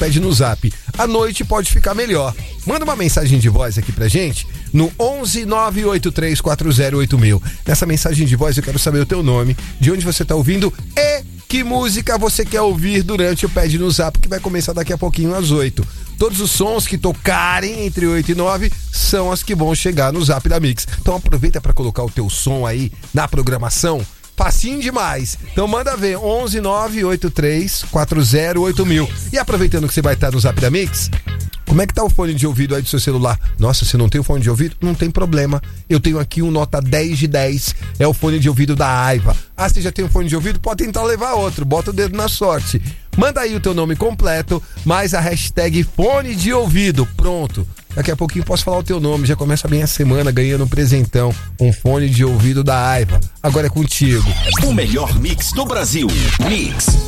pede no zap. À noite pode ficar melhor. Manda uma mensagem de voz aqui pra gente no 11 983 40 8000. Nessa mensagem de voz eu quero saber o teu nome, de onde você tá ouvindo e que música você quer ouvir durante o Pede no Zap, que vai começar daqui a pouquinho às 8. Todos os sons que tocarem entre 8 e 9 são as que vão chegar no Zap da Mix. Então aproveita para colocar o teu som aí na programação. Facinho demais. Então manda ver, 11 983 40 8000. E aproveitando que você vai estar no Zap da Mix, como é que tá o fone de ouvido aí do seu celular? Nossa, você não tem o fone de ouvido? Não tem problema. Eu tenho aqui um nota 10 de 10. É o fone de ouvido da Aiva. Ah, você já tem um fone de ouvido? Pode tentar levar outro. Bota o dedo na sorte. Manda aí o teu nome completo, mais a hashtag fone de ouvido. Pronto. Daqui a pouquinho posso falar o teu nome. Já começa bem a semana ganhando um presentão. Um fone de ouvido da Aiva. Agora é contigo. O melhor mix do Brasil. Mix.